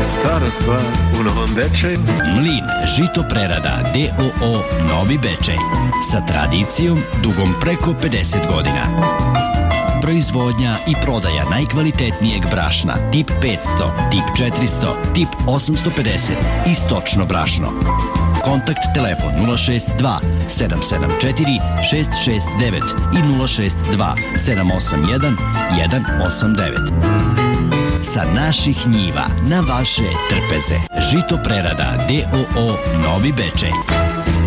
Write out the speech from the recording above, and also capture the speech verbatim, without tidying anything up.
Stara stvar u Novom Bečeju. Mlin žito prerada D O O Novi Bečej. Sa tradicijom dugom preko pedeset godina. Proizvodnja i prodaja najkvalitetnijeg brašna tip petsto, tip četiristo, tip osamsto pedeset i stočno brašno. Kontakt telefon nula šest dva sedam sedam četiri šest šest devet i nula šest dva sedam osam jedan jedan osam devet. Sa naših njiva na vaše trpeze. Žito prerada D O O Novi Bečej.